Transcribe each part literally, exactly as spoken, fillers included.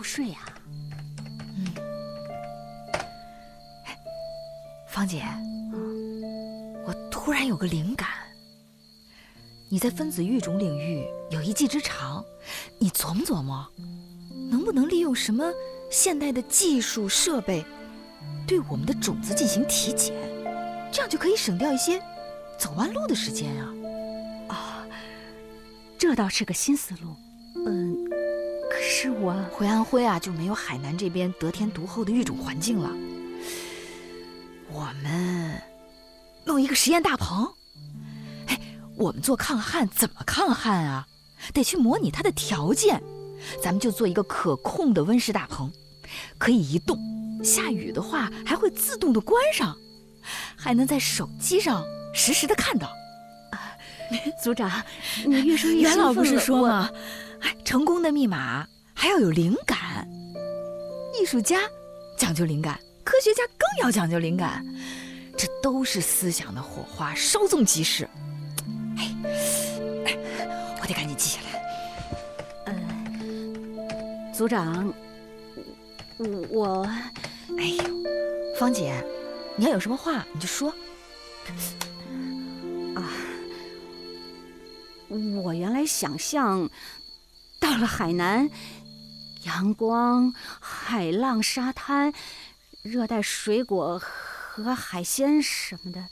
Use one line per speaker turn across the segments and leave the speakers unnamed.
睡啊。
嗯，芳姐，嗯，我突然有个灵感。你在分子育种领域有一技之长，你琢磨琢磨，能不能利用什么现代的技术设备，对我们的种子进行体检，这样就可以省掉一些走弯路的时间啊。
哦，这倒是个新思路。嗯，可是我
回安徽啊，就没有海南这边得天独厚的育种环境了。我们弄一个实验大棚，哎，我们做抗旱怎么抗旱啊？得去模拟它的条件。咱们就做一个可控的温室大棚，可以移动，下雨的话还会自动的关上，还能在手机上实时的看到。
啊，组长，你越说越
袁老不是
兴奋了。
说吗？哎，成功的密码还要有灵感。艺术家讲究灵感，科学家更要讲究灵感，这都是思想的火花，稍纵即逝。哎，我得赶紧记下来。
呃，组长，我我，
哎呦，芳姐，你要有什么话你就说。
啊，我原来想象到了海南，阳光、海浪、沙滩、热带水果和海鲜什么的。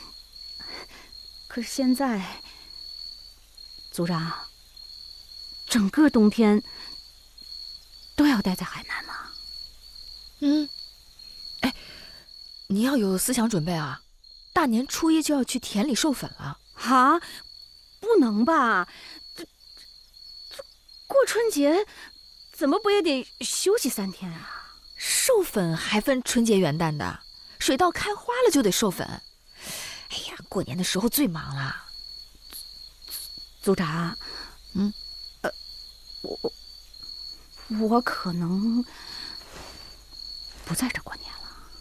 可是现在，组长，整个冬天都要待在海南吗？
嗯，哎，你要有思想准备啊！大年初一就要去田里授粉了。
啊，不能吧？这这过春节怎么不也得休息三天啊？
授粉还分春节元旦的，水稻开花了就得授粉。哎呀，过年的时候最忙了。
组长，
嗯，
呃，我我可能不在这过年。